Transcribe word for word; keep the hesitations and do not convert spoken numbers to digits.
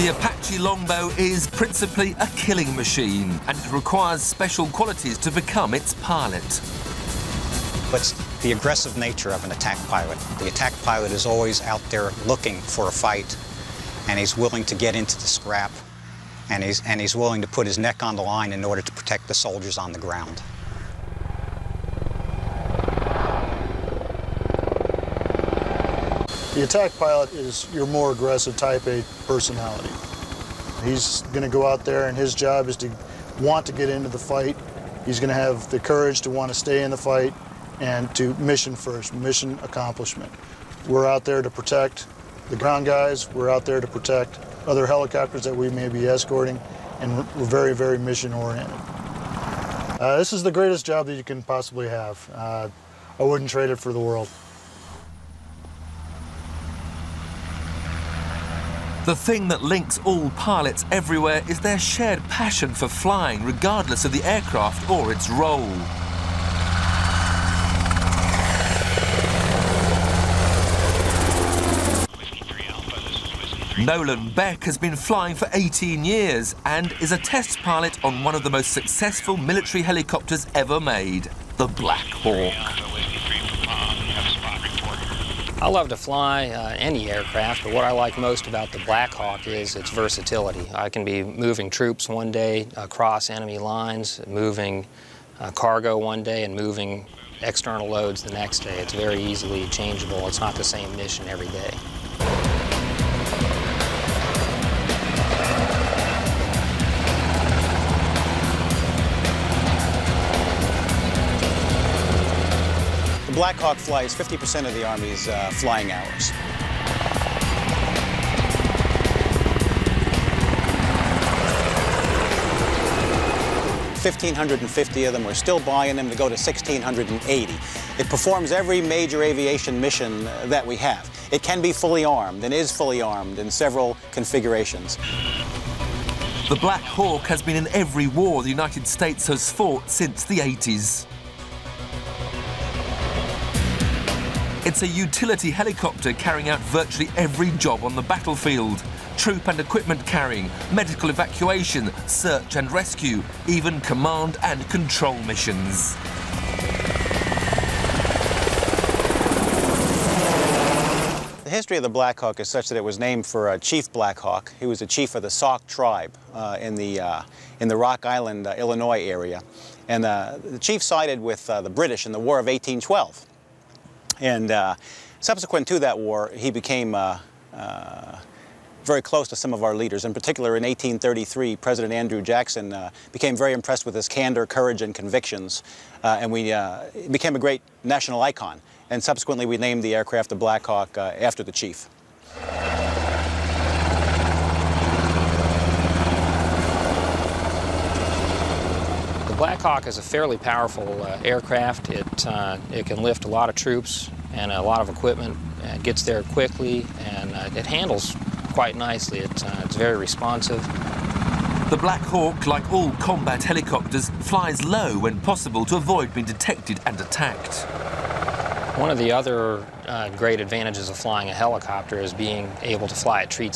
The Apache Longbow is principally a killing machine, and it requires special qualities to become its pilot. It's the aggressive nature of an attack pilot. The attack pilot is always out there looking for a fight, and he's willing to get into the scrap, and he's, and he's willing to put his neck on the line in order to protect the soldiers on the ground. The attack pilot is your more aggressive type A personality. He's going to go out there and his job is to want to get into the fight. He's going to have the courage to want to stay in the fight and to mission first, mission accomplishment. We're out there to protect the ground guys. We're out there to protect other helicopters that we may be escorting, and we're very, very mission oriented. Uh, this is the greatest job that you can possibly have. Uh, I wouldn't trade it for the world. The thing that links all pilots everywhere is their shared passion for flying, regardless of the aircraft or its role. Nolan Beck has been flying for eighteen years and is a test pilot on one of the most successful military helicopters ever made, the Black Hawk. I love to fly uh, any aircraft, but what I like most about the Black Hawk is its versatility. I can be moving troops one day across enemy lines, moving uh, cargo one day, and moving external loads the next day. It's very easily changeable. It's not the same mission every day. The Black Hawk flies fifty percent of the Army's uh, flying hours. fifteen fifty of them. We're still buying them to go to one thousand six hundred eighty. It performs every major aviation mission that we have. It can be fully armed and is fully armed in several configurations. The Black Hawk has been in every war the United States has fought since the eighties. It's a utility helicopter carrying out virtually every job on the battlefield. Troop and equipment carrying, medical evacuation, search and rescue, even command and control missions. The history of the Black Hawk is such that it was named for uh, Chief Black Hawk. He was a chief of the Sauk tribe uh, in, the, uh, in the Rock Island, uh, Illinois area. And uh, the chief sided with uh, the British in the War of eighteen twelve. And uh, subsequent to that war, he became uh, uh, very close to some of our leaders. In particular, in eighteen thirty-three, President Andrew Jackson uh, became very impressed with his candor, courage, and convictions. Uh, and we uh, became a great national icon. And subsequently, we named the aircraft the Black Hawk uh, after the chief. The Black Hawk is a fairly powerful uh, aircraft. It, uh, it can lift a lot of troops and a lot of equipment. It gets there quickly, and uh, it handles quite nicely. It, uh, it's very responsive. The Black Hawk, like all combat helicopters, flies low when possible to avoid being detected and attacked. One of the other uh, great advantages of flying a helicopter is being able to fly at tree